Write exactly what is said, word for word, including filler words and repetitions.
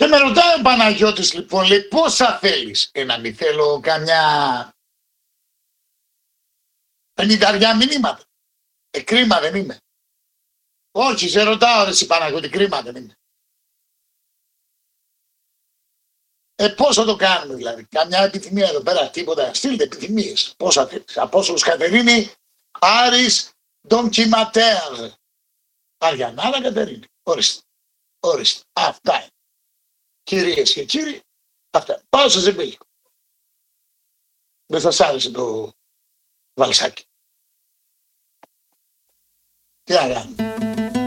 Και με ρωτάει ο Παναγιώτης λοιπόν, λέει, πόσα θέλεις? Ε, να μην θέλω καμιά πενηνταριά μηνύματα. Ε, κρίμα δεν είμαι. Όχι, σε ρωτάω ρε εσύ Παναγιώτη, κρίμα δεν είμαι. Ε, πώς θα το κάνουμε δηλαδή? Καμιά επιθυμία εδώ πέρα, τίποτα. Στείλτε επιθυμίες. Πόσα θέλεις? Απόστολος Κατερίνη, Άρης Ντονκιματέρ. Αριανάρα Κατερίνη. Ορίστε. Ορίστε. Αυτά είναι. Κυρίες και κύριοι, αυτά. Πάω στο ζεμπίλικο. Δεν σας άρεσε το βαλσάκι? Τι να κάνουμε?